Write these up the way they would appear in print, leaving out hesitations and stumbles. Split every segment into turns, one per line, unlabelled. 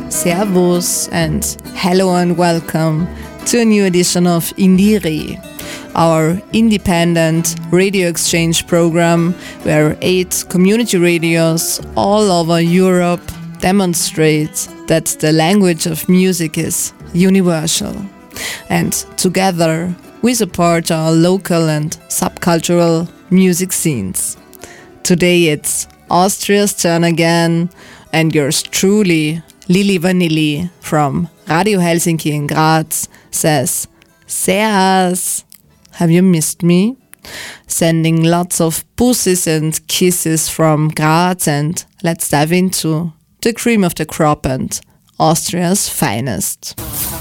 Servus and hello and welcome to a new edition of Indire, our independent radio exchange program where 8 community radios all over Europe demonstrate that the language of music is universal. And together we support our local and subcultural music scenes. Today it's Austria's turn again, and yours truly, Lili Vanilli from Radio Helsinki in Graz says, Servus! Have you missed me? Sending lots of pussies and kisses from Graz, and let's dive into the cream of the crop and Austria's finest.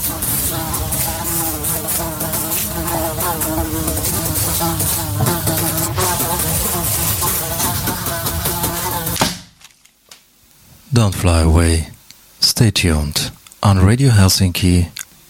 Don't fly away. Stay tuned on Radio Helsinki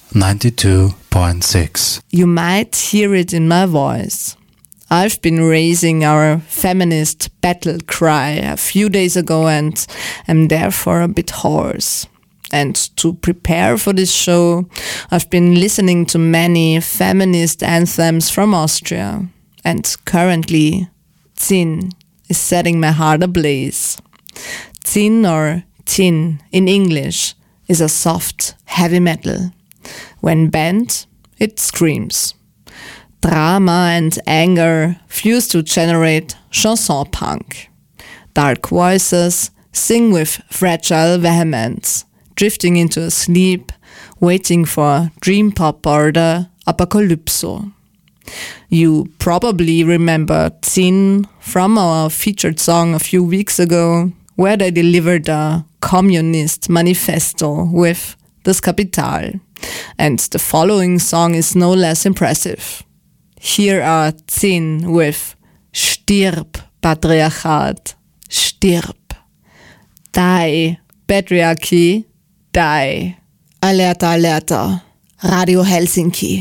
92.6.
You might hear it in my voice. I've been raising our feminist battle cry a few days ago and am therefore a bit hoarse. And to prepare for this show, I've been listening to many feminist anthems from Austria. And currently, Zin is setting my heart ablaze. Zin, or Tin in English, is a soft, heavy metal. When bent, it screams. Drama and anger fuse to generate chanson punk. Dark voices sing with fragile vehemence, drifting into a sleep, waiting for dream pop or the apocalypso. You probably remember Zin from our featured song a few weeks ago, where they delivered a communist manifesto with Das Kapital. And the following song is no less impressive. Here are Zin with Stirb, Patriarchat, stirb. Die, Patriarchy, die. Alerta, alerta. Radio Helsinki.